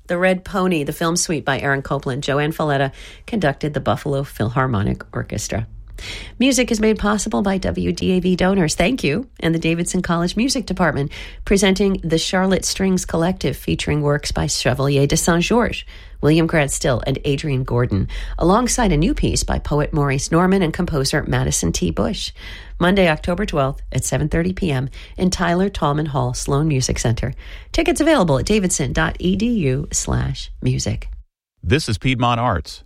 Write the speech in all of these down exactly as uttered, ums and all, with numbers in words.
The Red Pony, the film suite by Aaron Copland. Joanne Folletta conducted the Buffalo Philharmonic Orchestra. Music is made possible by W D A V donors. Thank you. And the Davidson College Music Department, presenting the Charlotte Strings Collective, featuring works by Chevalier de Saint-Georges, William Grant Still, and Adrian Gordon, alongside a new piece by poet Maurice Norman and composer Madison T. Bush. Monday, October twelfth at seven thirty p.m. in Tyler Tallman Hall, Sloan Music Center. Tickets available at davidson.edu slash music. This is Piedmont Arts.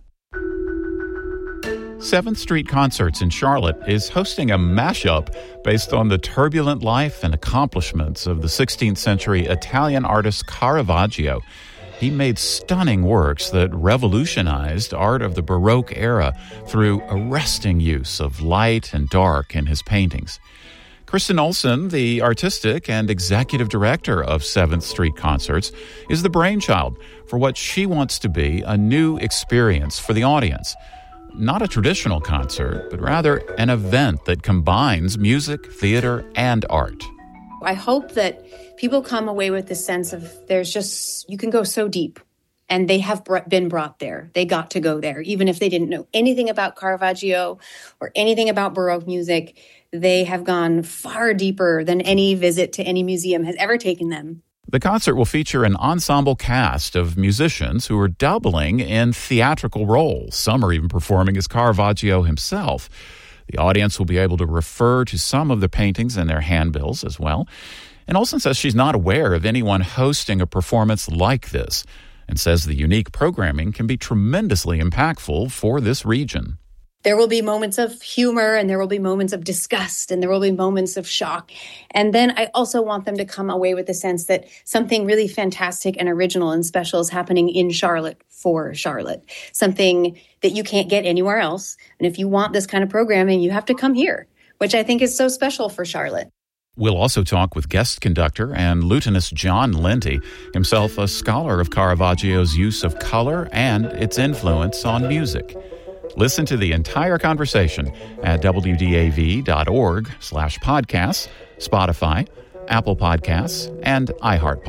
seventh Street Concerts in Charlotte is hosting a mashup based on the turbulent life and accomplishments of the sixteenth century Italian artist Caravaggio. He made stunning works that revolutionized art of the Baroque era through arresting use of light and dark in his paintings. Kristen Olson, the artistic and executive director of seventh Street Concerts, is the brainchild for what she wants to be a new experience for the audience. Not a traditional concert, but rather an event that combines music, theater, and art. I hope that people come away with the sense of there's just, you can go so deep, and they have been brought there. They got to go there. Even if they didn't know anything about Caravaggio or anything about Baroque music, they have gone far deeper than any visit to any museum has ever taken them. The concert will feature an ensemble cast of musicians who are doubling in theatrical roles. Some are even performing as Caravaggio himself. The audience will be able to refer to some of the paintings in their handbills as well. And Olson says she's not aware of anyone hosting a performance like this, and says the unique programming can be tremendously impactful for this region. There will be moments of humor, and there will be moments of disgust, and there will be moments of shock. And then I also want them to come away with the sense that something really fantastic and original and special is happening in Charlotte for Charlotte, something that you can't get anywhere else. And if you want this kind of programming, you have to come here, which I think is so special for Charlotte. We'll also talk with guest conductor and lutenist John Lindy, himself a scholar of Caravaggio's use of color and its influence on music. Listen to the entire conversation at W D A V dot org slash podcasts, Spotify, Apple Podcasts, and iHeart Podcasts.